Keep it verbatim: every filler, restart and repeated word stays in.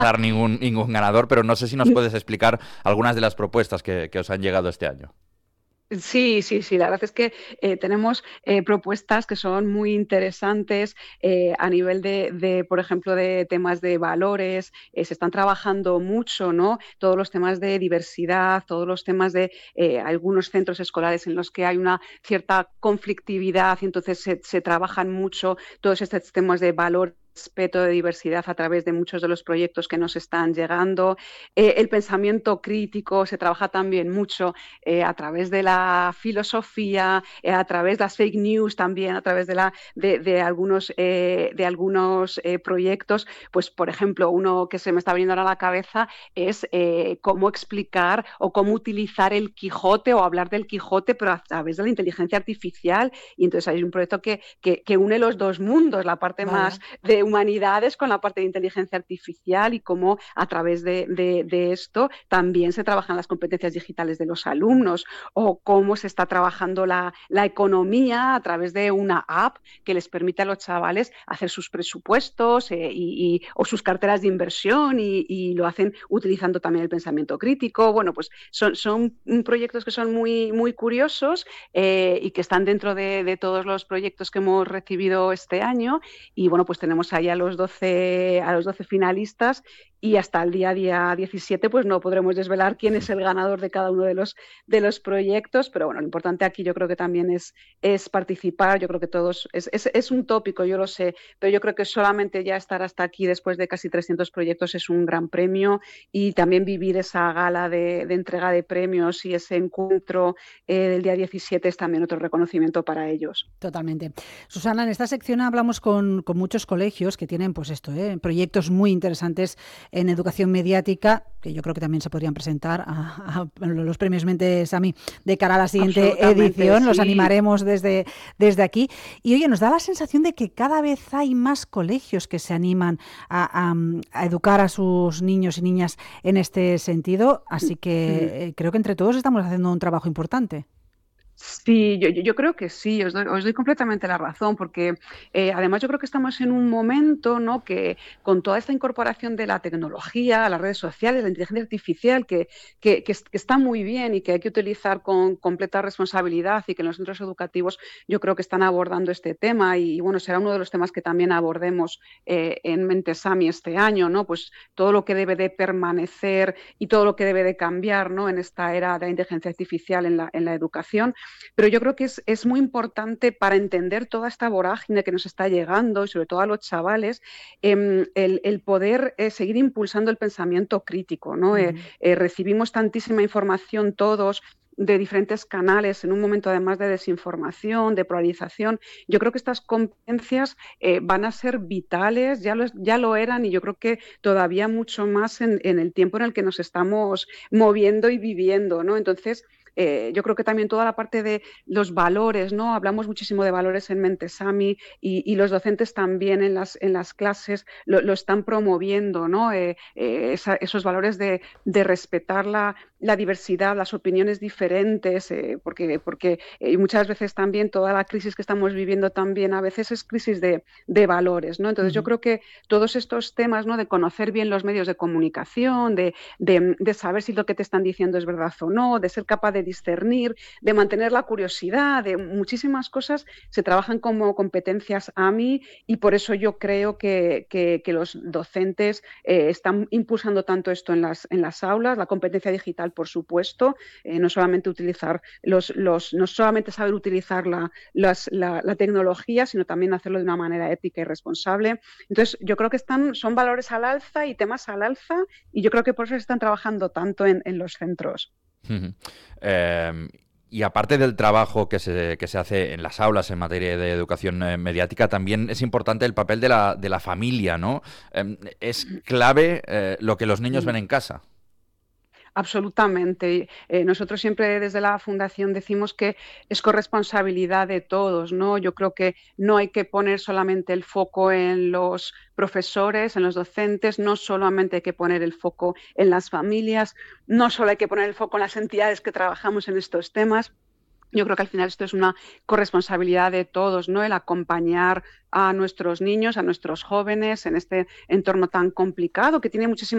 dar ningún, ningún ganador, pero no sé si nos puedes explicar algunas de las propuestas que, que os han llegado este año. Sí, sí, sí. La verdad es que eh, tenemos eh, propuestas que son muy interesantes eh, a nivel de, de, por ejemplo, de temas de valores. Eh, se están trabajando mucho, ¿no? Todos los temas de diversidad, todos los temas de eh, algunos centros escolares en los que hay una cierta conflictividad y entonces se, se trabajan mucho todos estos temas de valor, respeto, de diversidad a través de muchos de los proyectos que nos están llegando. Eh, el pensamiento crítico se trabaja también mucho eh, a través de la filosofía, eh, a través de las fake news también, a través de, la, de, de algunos, eh, de algunos eh, proyectos. Pues, por ejemplo, uno que se me está viniendo ahora a la cabeza es eh, cómo explicar o cómo utilizar el Quijote o hablar del Quijote, pero a través de la inteligencia artificial. Y entonces hay un proyecto que, que, que une los dos mundos, la parte más Vaya. de humanidades con la parte de inteligencia artificial y cómo a través de, de, de esto también se trabajan las competencias digitales de los alumnos o cómo se está trabajando la, la economía a través de una app que les permite a los chavales hacer sus presupuestos eh, y, y, o sus carteras de inversión y, y lo hacen utilizando también el pensamiento crítico. Bueno, pues son, son proyectos que son muy, muy curiosos eh, y que están dentro de, de todos los proyectos que hemos recibido este año y bueno, pues tenemos ahí a los doce, a los doce finalistas y hasta el día, día diecisiete pues no podremos desvelar quién es el ganador de cada uno de los, de los proyectos, pero bueno, lo importante aquí yo creo que también es, es participar, yo creo que todos, es, es, es un tópico, yo lo sé, pero yo creo que solamente ya estar hasta aquí después de casi trescientos proyectos es un gran premio y también vivir esa gala de, de entrega de premios y ese encuentro eh, del día diecisiete es también otro reconocimiento para ellos. Totalmente. Susana, en esta sección hablamos con, con muchos colegios que tienen pues esto, ¿eh? proyectos muy interesantes en educación mediática, que yo creo que también se podrían presentar a, a los premios Mentes a mí de cara a la siguiente edición. Sí. Los animaremos desde, desde aquí. Y oye, nos da la sensación de que cada vez hay más colegios que se animan a, a, a educar a sus niños y niñas en este sentido. Así que eh, creo que entre todos estamos haciendo un trabajo importante. Sí, yo, yo creo que sí, os doy, os doy completamente la razón, porque eh, además yo creo que estamos en un momento, ¿no?, que con toda esta incorporación de la tecnología, las redes sociales, la inteligencia artificial, que, que, que, que está muy bien y que hay que utilizar con completa responsabilidad y que en los centros educativos yo creo que están abordando este tema y, y bueno, será uno de los temas que también abordemos eh, en Mentesami este año, ¿no? Pues todo lo que debe de permanecer y todo lo que debe de cambiar, ¿no?, en esta era de la inteligencia artificial en la, en la educación. Pero yo creo que es, es muy importante para entender toda esta vorágine que nos está llegando y sobre todo a los chavales, eh, el, el poder eh, seguir impulsando el pensamiento crítico, ¿no? Uh-huh. eh, eh, recibimos tantísima información todos de diferentes canales en un momento además de desinformación, de polarización. Yo creo que estas competencias eh, van a ser vitales, ya lo, ya lo eran y yo creo que todavía mucho más en, en el tiempo en el que nos estamos moviendo y viviendo, ¿no? Entonces, Eh, yo creo que también toda la parte de los valores, ¿no? Hablamos muchísimo de valores en Mentesami y, y los docentes también en las, en las clases lo, lo están promoviendo, ¿no? Eh, eh, esa, esos valores de, de respetar la, la diversidad, las opiniones diferentes, eh, porque, porque eh, muchas veces también toda la crisis que estamos viviendo también a veces es crisis de, de valores, ¿no? Entonces uh-huh. yo creo que todos estos temas, ¿no?, de conocer bien los medios de comunicación, de, de, de saber si lo que te están diciendo es verdad o no, de ser capaz de discernir, de mantener la curiosidad, de muchísimas cosas se trabajan como competencias A M I y por eso yo creo que, que, que los docentes eh, están impulsando tanto esto en las, en las aulas, la competencia digital, por supuesto, eh, no solamente utilizar los, los, no solamente saber utilizar la, las, la, la tecnología, sino también hacerlo de una manera ética y responsable. Entonces, yo creo que están, son valores al alza y temas al alza y yo creo que por eso se están trabajando tanto en, en los centros. Uh-huh. Eh, y aparte del trabajo que se, que se hace en las aulas en materia de educación eh, mediática, también es importante el papel de la, de la familia, ¿no? Eh, es clave eh, lo que los niños ven en casa. Absolutamente. Eh, nosotros siempre desde la Fundación decimos que es corresponsabilidad de todos, ¿no? Yo creo que no hay que poner solamente el foco en los profesores, en los docentes, no solamente hay que poner el foco en las familias, no solo hay que poner el foco en las entidades que trabajamos en estos temas. Yo creo que al final esto es una corresponsabilidad de todos, ¿no? El acompañar a nuestros niños, a nuestros jóvenes en este entorno tan complicado que tiene muchísimas